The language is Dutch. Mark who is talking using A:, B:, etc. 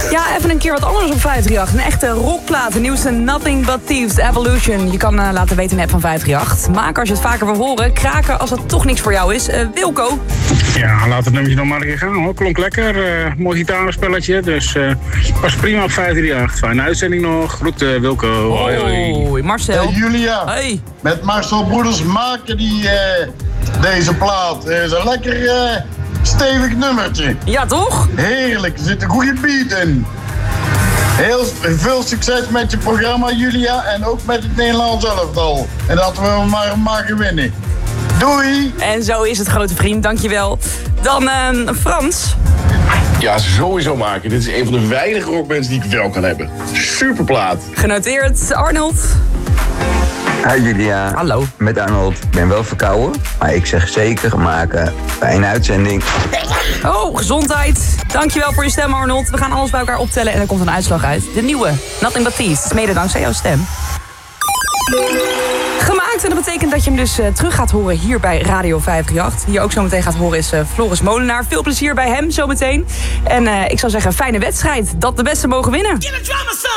A: Ja, even een keer wat anders op 538. Een echte rockplaat, de nieuwste Nothing But Thieves, Evolution. Je kan laten weten in de app van 538. Maak als je het vaker wil horen. Kraken als het toch niks voor jou is. Wilco?
B: Ja, laat het nummertje nog maar een keer gaan hoor. Klonk lekker. Mooi gitarenspelletje. Dus was prima op 538. Fijne uitzending nog. Groeten Wilco. Hoi, hoi.
A: Hoi, Marcel.
C: Hey Julia.
A: Hey.
C: Met Marcel Broeders maken die deze plaat. Het is een lekker stevig nummertje.
A: Ja, toch?
C: Heerlijk, er zit een goede beat in. Heel veel succes met je programma, Julia. En ook met het Nederlands elftal. En dat we maar winnen. Doei!
A: En zo is het, grote vriend. Dankjewel. Dan Frans.
D: Ja, sowieso maken. Dit is een van de weinige rockbands die ik wel kan hebben. Superplaat.
A: Genoteerd. Arnold.
E: Hi Julia.
A: Hallo.
E: Met Arnold. Ik ben wel verkouden, maar ik zeg zeker maken. Fijne uitzending.
A: Oh, gezondheid. Dankjewel voor je stem, Arnold. We gaan alles bij elkaar optellen en er komt een uitslag uit. De nieuwe Nothing But Thieves. Het is mede dankzij jouw stem. Gemaakt en dat betekent dat je hem dus terug gaat horen hier bij Radio 538. Hier ook zometeen gaat horen is Floris Molenaar. Veel plezier bij hem zometeen. En ik zou zeggen, fijne wedstrijd. Dat de beste mogen winnen.